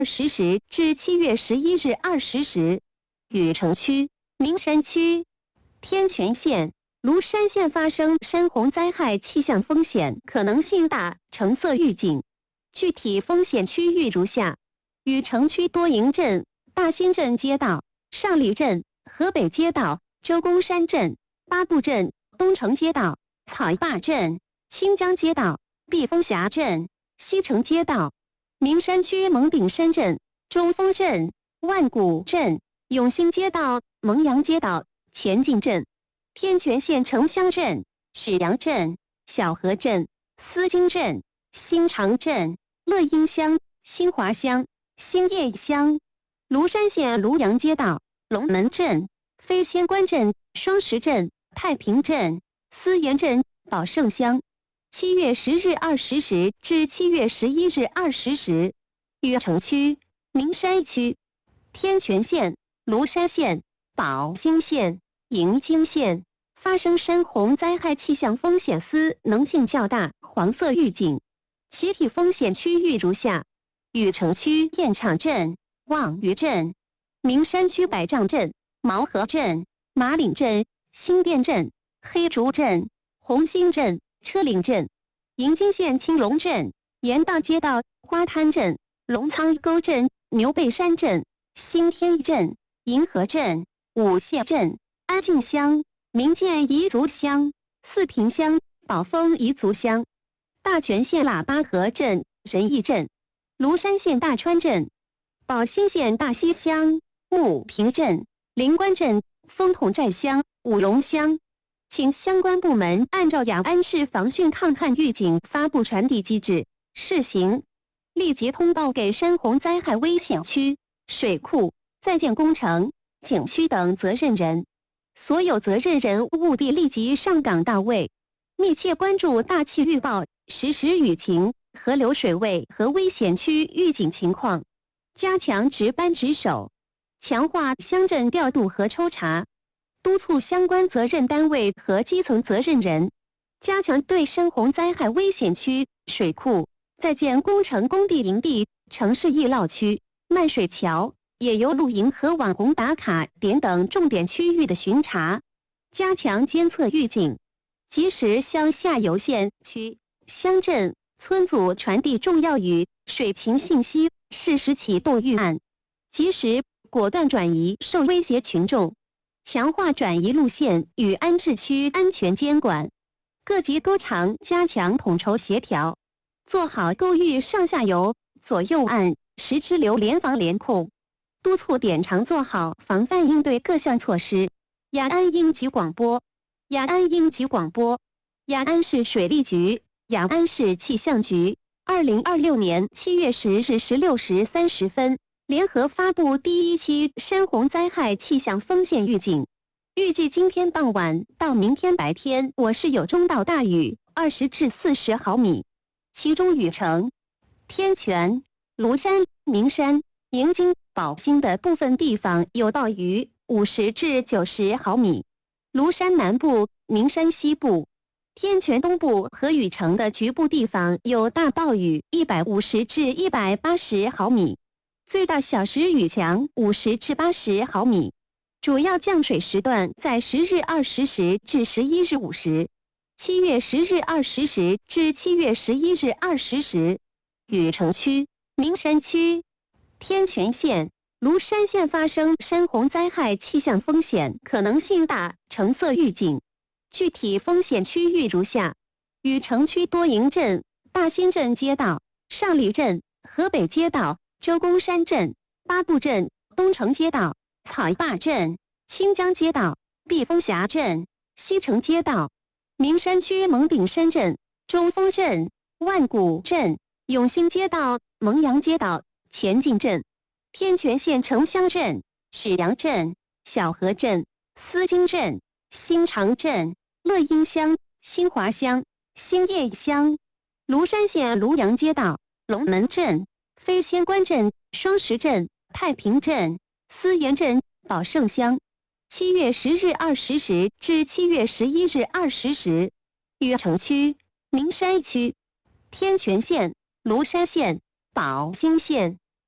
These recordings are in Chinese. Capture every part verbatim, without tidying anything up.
十时至七月十一日二十时，禹城区、名山区、天全县、庐山县发生山洪灾害气象风险可能性大，橙色预警。具体风险区域如下：禹城区多营镇、大新镇街道、上里镇、河北街道、周公山镇、八步镇、东城街道、草坝镇、清江街道、避风峡镇、西城街道。名山区蒙顶山镇、中峰镇、万古镇、永兴街道、蒙阳街道、前进镇。天全县城乡镇、史阳镇、小河镇、思京镇、新长镇、乐英乡、新华乡、新叶乡。庐山县庐阳街道、龙门镇、飞仙关镇、双石镇、太平镇、思源镇、宝盛乡。七月十日二十时至七月十一日二十时，禹城区、名山区、天全县、庐山县、宝兴县、营京县发生山洪灾害气象风险丝能性较大，黄色预警。其体风险区域如下：禹城区雁场镇、望渔镇、名山区百丈镇、毛河镇、马岭镇、新店镇、黑竹镇、红星镇、车岭镇。营京县青龙镇、盐道街道、花滩镇、龙仓沟镇、牛背山镇、新天镇、银河镇、五谢镇、安静乡、民建彝族乡、四平乡、宝丰彝族乡。大全县喇叭河镇、仁义镇、庐山县大川镇、宝兴县大溪乡、木平镇、灵关镇、风筒寨乡、五龙乡。请相关部门按照雅安市防汛抗旱预警发布传递机制试行，立即通报给山洪灾害危险区、水库、在建工程、景区等责任人。所有责任人务必立即上岗到位，密切关注大气预报、实时雨情、河流水位和危险区预警情况，加强值班值守，强化乡镇调度和抽查，督促相关责任单位和基层责任人加强对山洪灾害危险区、水库、在建工程工地营地、城市易涝区、漫水桥、野游露营和网红打卡点等重点区域的巡查，加强监测预警，及时向下游县区、乡镇、村组传递重要雨水情信息，适时启动预案，及时果断转移受威胁群众，强化转移路线与安置区安全监管。各级沟场加强统筹协调，做好沟域上下游、左右岸、实支流联防联控，督促点场做好防范应对各项措施。雅安应急广播，雅安应急广播，雅安市水利局、雅安市气象局，二零二六年七月十日十六时三十分联合发布第一期山洪灾害气象风险预警。预计今天傍晚到明天白天，我市有中到大雨，二十至四十毫米，其中禹城、天全、庐山、名山、营京、宝兴的部分地方有暴雨，五十至九十毫米；庐山南部、名山西部、天全东部和禹城的局部地方有大暴雨，一百五十至一百八十毫米，最大小时雨强五十至八十毫米。主要降水时段在十日二十时至十一日五时，七月十日二十时至七月十一日二十时。禹城区、名山区、天全县、庐山县发生山洪灾害气象风险可能性大，橙色预警。具体风险区域如下：禹城区多营镇、大新镇街道、上里镇、河北街道、周公山镇、八步镇、东城街道、草坝镇、清江街道、避风峡镇、西城街道。名山区蒙顶山镇、中峰镇、万古镇、永兴街道、蒙阳街道、前进镇。天全县城乡镇、史阳镇、小河镇、思京镇、新长镇、乐英乡、新华乡、新叶乡。庐山县庐阳街道、龙门镇、飞仙关镇、双石镇、太平镇、思源镇、宝盛乡。七月十日二十时至七月十一日二十时，禹城区、名山区、天全县、庐山县、宝兴县、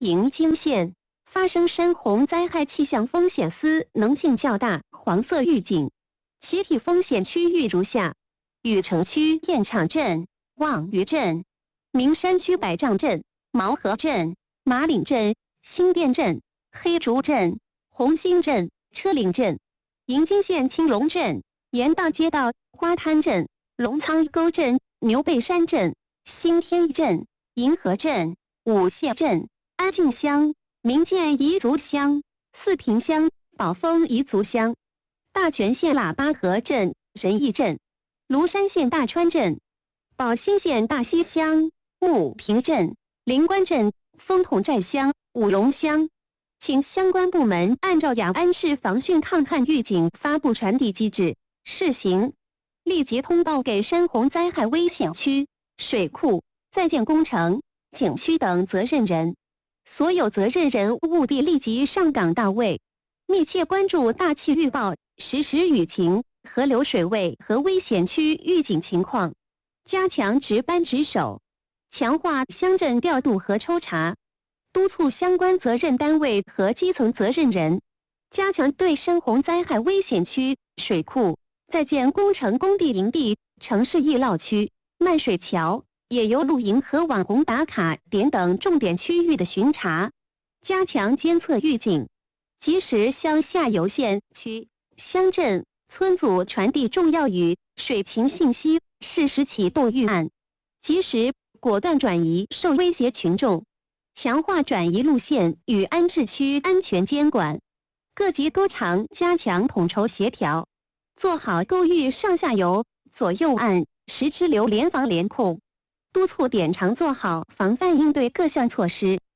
银京县发生山洪灾害气象风险丝能性较大黄色预警，其体风险区域如下：禹城区堰场镇、望鱼镇、名山区百丈镇、毛河镇、马岭镇、新店镇、黑竹镇、红星镇、车岭镇；银京县青龙镇、盐道街道、花滩镇、龙仓沟镇、牛背山镇、新天镇、银河镇、五谢镇、安静乡、民建彝族乡、四平乡、宝丰彝族乡；大全县喇叭河镇、仁义镇、庐山县大川镇、宝兴县大溪乡、木平镇、灵关镇、丰统寨乡、五龙乡，请相关部门按照雅安市防汛抗旱预警发布传递机制试行，立即通报给山洪灾害危险区、水库、在建工程、景区等责任人。所有责任人务必立即上岗到位，密切关注大气预报、实时雨情、河流水位和危险区预警情况，加强值班值守，强化乡镇调度和抽查，督促相关责任单位和基层责任人加强对山洪灾害危险区、水库、在建工程工地营地、城市易涝区、漫水桥、野游露营和网红打卡点等重点区域的巡查，加强监测预警，及时向下游县区、乡镇、村组传递重要雨水情信息，适时启动预案，及时果断转移受威胁群众，强化转移路线与安置区安全监管。各级督场加强统筹协调，做好沟域上下游、左右岸、实支流联防联控，督促点场做好防范应对各项措施。